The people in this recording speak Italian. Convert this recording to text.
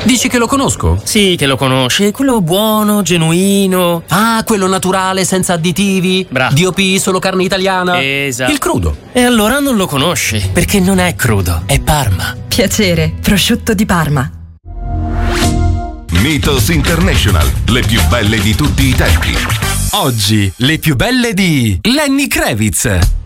Dici che lo conosco? Sì, che lo conosci, quello buono, genuino. Ah, quello naturale, senza additivi. Bravo. DOP, solo carne italiana. Esatto. Il crudo. E allora non lo conosci, perché non è crudo, è Parma. Piacere, prosciutto di Parma. Mythos International, le più belle di tutti i tempi. Oggi le più belle di Lenny Kravitz.